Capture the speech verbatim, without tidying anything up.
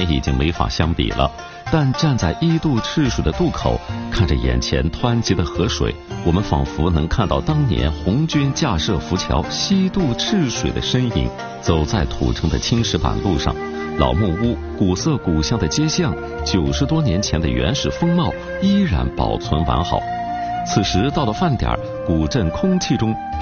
年已经没法相比了。但站在一渡赤水的渡口，看着眼前湍急的河水，我们仿佛能看到当年红军架设浮桥西渡赤水的身影。走在土城的青石板路上，老木屋、古色古香的街巷，九十多年前的原始风貌依然保存完好。此时到了饭点，古镇空气中